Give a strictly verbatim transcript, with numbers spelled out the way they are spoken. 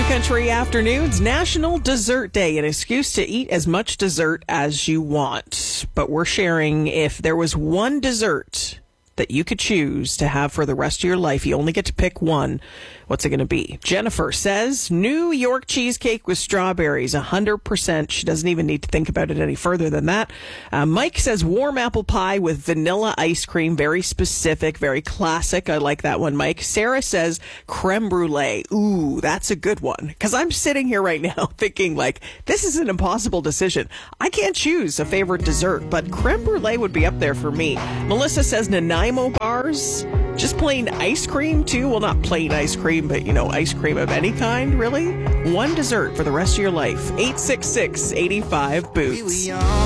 Country Afternoons, National Dessert Day, an excuse to eat as much dessert as you want. But we're sharing if there was one dessert that you could choose to have for the rest of your life. You only get to pick one. What's it going to be? Jennifer says New York cheesecake with strawberries, one hundred percent. She doesn't even need to think about it any further than that. Uh, Mike says warm apple pie with vanilla ice cream. Very specific, very classic. I like that one, Mike. Sarah says creme brulee. Ooh, that's a good one. Because I'm sitting here right now thinking, like, this is an impossible decision. I can't choose a favorite dessert, but creme brulee would be up there for me. Melissa says Nanaimo bars. Just plain ice cream, too? Well, not plain ice cream, but, you know, ice cream of any kind, really? One dessert for the rest of your life. eight six six, eight five, boots.